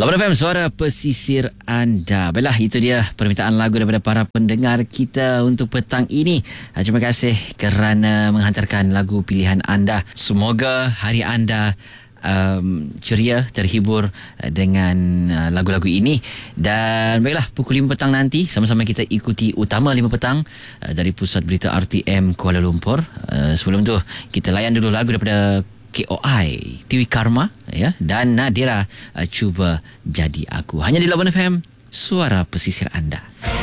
Lawan FM, suara pesisir anda. Baiklah, itu dia permintaan lagu daripada para pendengar kita untuk petang ini. Terima kasih kerana menghantarkan lagu pilihan anda. Semoga hari anda ceria, terhibur dengan lagu-lagu ini. Dan baiklah, pukul 5 petang nanti sama-sama kita ikuti Utama 5 petang dari Pusat Berita RTM Kuala Lumpur. Sebelum tu kita layan dulu lagu daripada KOI, Tiwi Karma ya, dan Nadira, Cuba Jadi Aku. Hanya di Lawan FM, suara pesisir anda.